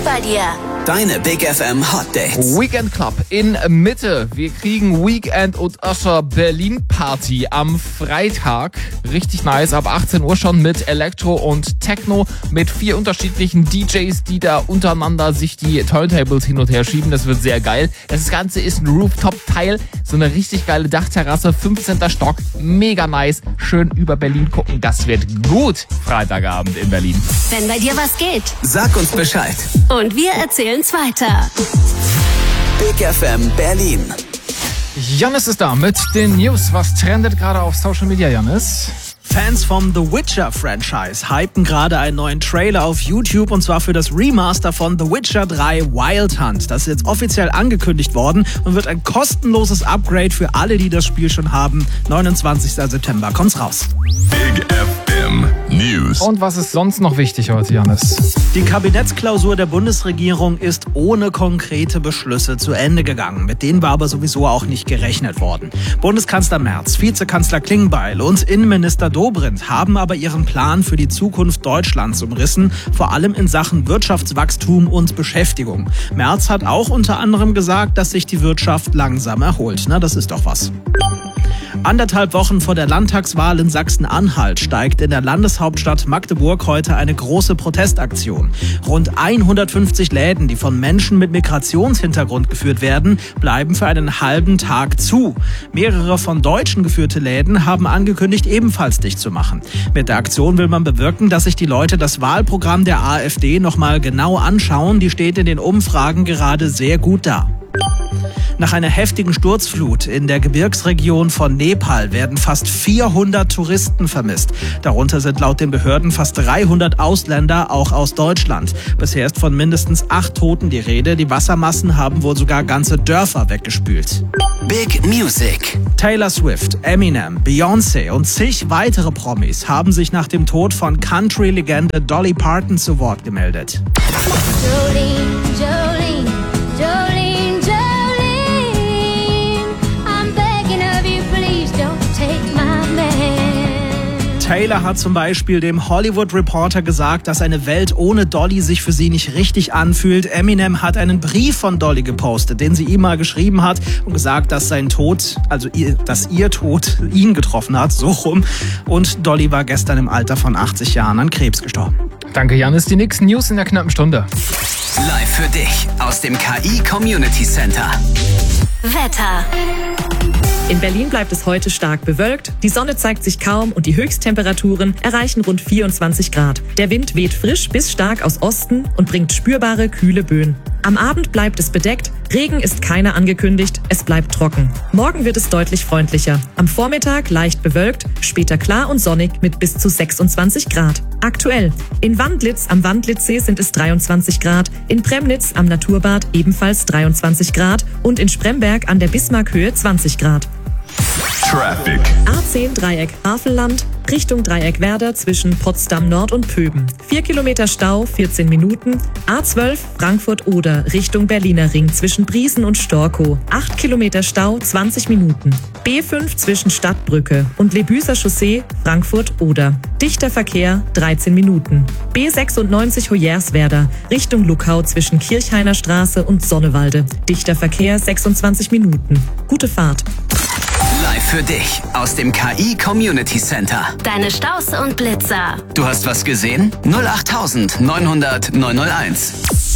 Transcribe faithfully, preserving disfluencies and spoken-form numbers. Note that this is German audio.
bei dir. Deine Big F M Hot Dates. Weekend Club in Mitte. Wir kriegen Weekend und Usher Berlin Party am Freitag. Richtig nice. Ab achtzehn Uhr schon mit Elektro und Techno. Mit vier unterschiedlichen D Js, die da untereinander sich die Turntables hin und her schieben. Das wird sehr geil. Das Ganze ist ein Rooftop-Teil. So eine richtig geile Dachterrasse. fünfzehnter Stock. Mega nice. Schön über Berlin gucken. Das wird gut. Freitagabend in Berlin. Wenn bei dir was geht, Sag uns Bescheid. und wir erzählen's weiter. Big F M Berlin. Jannis ist da mit den News. Was trendet gerade auf Social Media, Jannis? Fans vom The Witcher-Franchise hypen gerade einen neuen Trailer auf YouTube, und zwar für das Remaster von The Witcher drei Wild Hunt. Das ist jetzt offiziell angekündigt worden und wird ein kostenloses Upgrade für alle, die das Spiel schon haben. neunundzwanzigster September kommt's raus. Big F M News. Und was ist sonst noch wichtig heute, Jannis? Die Kabinettsklausur der Bundesregierung ist ohne konkrete Beschlüsse zu Ende gegangen. Mit denen war aber sowieso auch nicht gerechnet worden. Bundeskanzler Merz, Vizekanzler Klingbeil und Innenminister Dobrindt haben aber ihren Plan für die Zukunft Deutschlands umrissen, vor allem in Sachen Wirtschaftswachstum und Beschäftigung. Merz hat auch unter anderem gesagt, dass sich die Wirtschaft langsam erholt. Na, das ist doch was. Anderthalb Wochen vor der Landtagswahl in Sachsen-Anhalt steigt in der Landeshauptstadt Magdeburg heute eine große Protestaktion. Rund hundertfünfzig Läden, die von Menschen mit Migrationshintergrund geführt werden, bleiben für einen halben Tag zu. Mehrere von Deutschen geführte Läden haben angekündigt, ebenfalls dicht zu machen. Mit der Aktion will man bewirken, dass sich die Leute das Wahlprogramm der AfD nochmal genau anschauen. Die steht in den Umfragen gerade sehr gut da. Nach einer heftigen Sturzflut in der Gebirgsregion von Nepal werden fast vierhundert Touristen vermisst. Darunter sind laut den Behörden fast dreihundert Ausländer, auch aus Deutschland. Bisher ist von mindestens acht Toten die Rede. Die Wassermassen haben wohl sogar ganze Dörfer weggespült. Big Music. Taylor Swift, Eminem, Beyoncé und zig weitere Promis haben sich nach dem Tod von Country-Legende Dolly Parton zu Wort gemeldet. Jolene, Jolene, Jolene, Jolene, I'm begging of you, please don't take my man. Taylor hat zum Beispiel dem Hollywood Reporter gesagt, dass eine Welt ohne Dolly sich für sie nicht richtig anfühlt. Eminem hat einen Brief von Dolly gepostet, den sie ihm mal geschrieben hat und gesagt, dass sein Tod, also ihr, dass ihr Tod ihn getroffen hat, so rum. Und Dolly war gestern im Alter von achtzig Jahren an Krebs gestorben. Danke, Jannis. Die nächsten News in der knappen Stunde. Live für dich aus dem K I Community Center. Wetter. In Berlin bleibt es heute stark bewölkt, die Sonne zeigt sich kaum und die Höchsttemperaturen erreichen rund vierundzwanzig Grad. Der Wind weht frisch bis stark aus Osten und bringt spürbare, kühle Böen. Am Abend bleibt es bedeckt, Regen ist keiner angekündigt, es bleibt trocken. Morgen wird es deutlich freundlicher. Am Vormittag leicht bewölkt, später klar und sonnig mit bis zu sechsundzwanzig Grad. Aktuell: in Wandlitz am Wandlitzsee sind es dreiundzwanzig Grad, in Premnitz am Naturbad ebenfalls dreiundzwanzig Grad und in Spremberg an der Bismarckhöhe zwanzig Grad. Traffic. A zehn Dreieck Havelland, Richtung Dreieck Werder zwischen Potsdam Nord und Pöben. vier Kilometer Stau, vierzehn Minuten. A zwölf Frankfurt-Oder Richtung Berliner Ring zwischen Briesen und Storkow. acht Kilometer Stau, zwanzig Minuten. B fünf zwischen Stadtbrücke und Lebüser Chaussee, Frankfurt-Oder. Dichter Verkehr, dreizehn Minuten. B sechsundneunzig Hoyerswerda Richtung Luckau zwischen Kirchhainer Straße und Sonnewalde. Dichter Verkehr, sechsundzwanzig Minuten. Gute Fahrt. Live für dich aus dem K I Community Center. Deine Staus und Blitzer. Du hast was gesehen? null acht neunhundert neunhunderт neunhunderteins.